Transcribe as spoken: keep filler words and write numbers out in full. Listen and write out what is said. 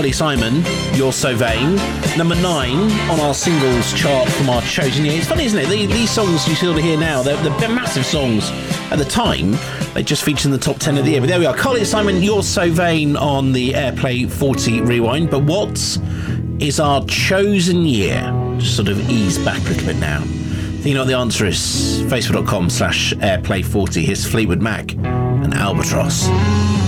Carly Simon, You're So Vain. Number nine on our singles chart from our chosen year. It's funny, isn't it? These, these songs you sort of hear now, they're, they're massive songs. At the time, they just featured in the top ten of the year. But there we are. Carly Simon, You're So Vain on the Airplay forty Rewind. But what is our chosen year? Just sort of ease back a little bit now. You know what the answer is. Facebook.com slash Airplay40. Here's Fleetwood Mac and Albatross.